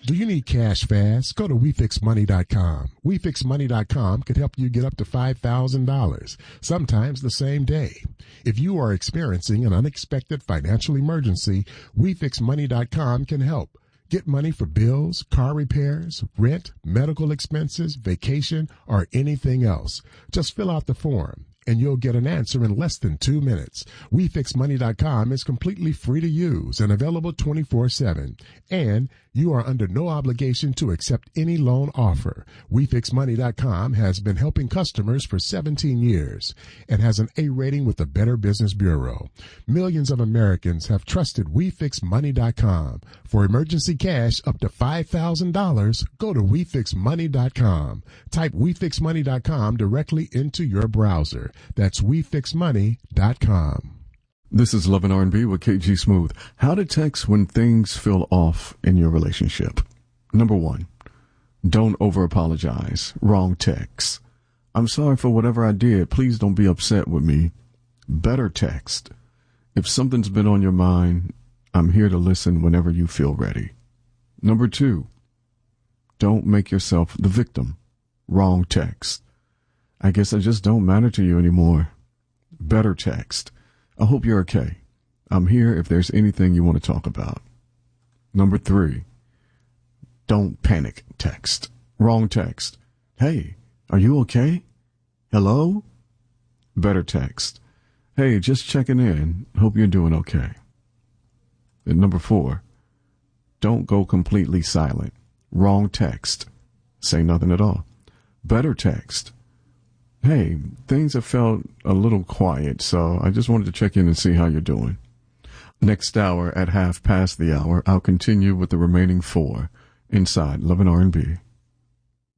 Do you need cash fast? Go to WeFixMoney.com. WeFixMoney.com could help you get up to $5,000, sometimes the same day. If you are experiencing an unexpected financial emergency, WeFixMoney.com can help. Get money for bills, car repairs, rent, medical expenses, vacation, or anything else. Just fill out the form, and you'll get an answer in less than 2 minutes. WeFixMoney.com is completely free to use and available 24/7. And you are under no obligation to accept any loan offer. WeFixMoney.com has been helping customers for 17 years and has an A rating with the Better Business Bureau. Millions of Americans have trusted WeFixMoney.com. For emergency cash up to $5,000, go to WeFixMoney.com. Type WeFixMoney.com directly into your browser. That's WeFixMoney.com. This is Love and R&B with KG Smooth. How to text when things feel off in your relationship. Number 1, don't over-apologize. Wrong text. I'm sorry for whatever I did. Please don't be upset with me. Better text. If something's been on your mind, I'm here to listen whenever you feel ready. Number 2, don't make yourself the victim. Wrong text. I guess I just don't matter to you anymore. Better text. I hope you're okay. I'm here if there's anything you want to talk about. Number 3, don't panic text. Wrong text. Hey, are you okay? Hello? Better text. Hey, just checking in. Hope you're doing okay. And number 4, don't go completely silent. Wrong text. Say nothing at all. Better text. Hey, things have felt a little quiet, so I just wanted to check in and see how you're doing. Next hour at 1/2 past the hour, I'll continue with the remaining 4 inside Love and R&B.